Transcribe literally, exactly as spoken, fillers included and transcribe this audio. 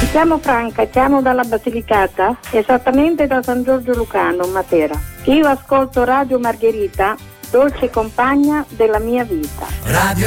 chiamo Franca, chiamo dalla Basilicata, esattamente da San Giorgio Lucano, Matera. Io ascolto Radio Margherita, dolce compagna della mia vita. Radio